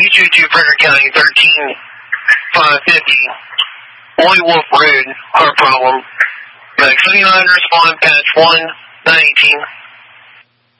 222 Frederick County, 13550. Boy Wolf Road, car problem. Max 79, respond, patch 1, 918.